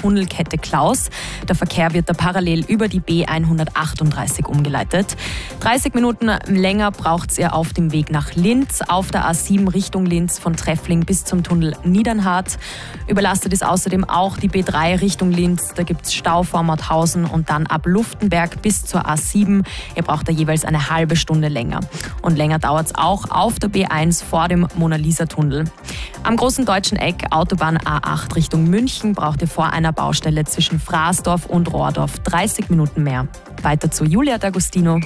Tunnelkette Klaus. Der Verkehr wird da parallel über die B138 umgeleitet. 30 Minuten länger braucht ihr auf dem Weg nach Linz, auf der A7 Richtung Linz von Treffling bis zum Tunnel Niedernhart. Überlastet ist außerdem auch die B3 Richtung Linz. Da gibt es Stau vor Mauthausen und dann ab Luftenberg bis zur A7. Ihr braucht da jeweils eine halbe Stunde länger. Und länger dauert es auch auf der B1 vor dem Mona-Lisa-Tunnel. Am großen deutschen Eck, Autobahn A8 Richtung München, braucht ihr vor einer Baustelle zwischen Fraßdorf und Rohrdorf 30 Minuten mehr. Weiter zu Julia D'Agostino.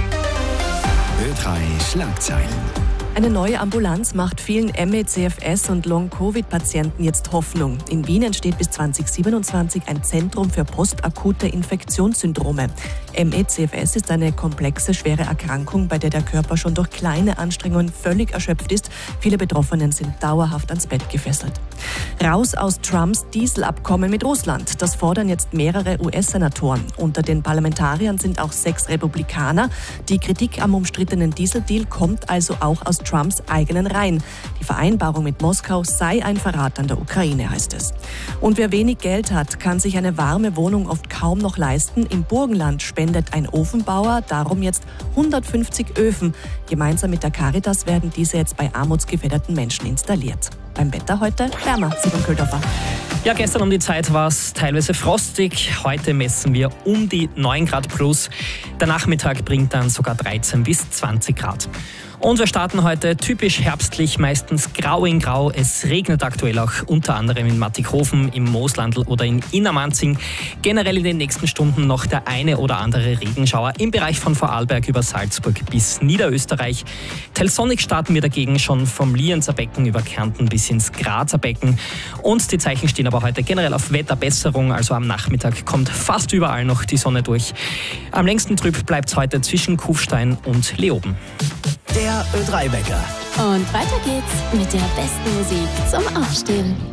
Ö3 Schlagzeilen. Eine neue Ambulanz macht vielen ME, CFS und Long-Covid-Patienten jetzt Hoffnung. In Wien entsteht bis 2027 ein Zentrum für postakute Infektionssyndrome. ME, CFS ist eine komplexe, schwere Erkrankung, bei der der Körper schon durch kleine Anstrengungen völlig erschöpft ist. Viele Betroffenen sind dauerhaft ans Bett gefesselt. Raus aus Trumps Dieselabkommen mit Russland. Das fordern jetzt mehrere US-Senatoren. Unter den Parlamentariern sind auch 6 Republikaner. Die Kritik am umstrittenen Dieseldeal kommt also auch aus Trumps eigenen Reihen. Die Vereinbarung mit Moskau sei ein Verrat an der Ukraine, heißt es. Und wer wenig Geld hat, kann sich eine warme Wohnung oft kaum noch leisten. Im Burgenland spendet ein Ofenbauer darum jetzt 150 Öfen. Gemeinsam mit der Caritas werden diese jetzt bei armutsgefährdeten Menschen installiert. Beim Wetter heute wärmer, Simon Köldhofer. Ja, gestern um die Zeit war es teilweise frostig. Heute messen wir um die 9 Grad plus. Der Nachmittag bringt dann sogar 13 bis 20 Grad. Und wir starten heute typisch herbstlich, meistens grau in grau. Es regnet aktuell auch unter anderem in Mattighofen, im Mooslandl oder in Innermanzing. Generell in den nächsten Stunden noch der eine oder andere Regenschauer im Bereich von Vorarlberg über Salzburg bis Niederösterreich. Telsonnig starten wir dagegen schon vom Lienzer Becken über Kärnten bis ins Grazer Becken. Und die Zeichen stehen aber heute generell auf Wetterbesserung. Also am Nachmittag kommt fast überall noch die Sonne durch. Am längsten trüb bleibt es heute zwischen Kufstein und Leoben. Der Ö3-Wecker. Und weiter geht's mit der besten Musik zum Aufstehen.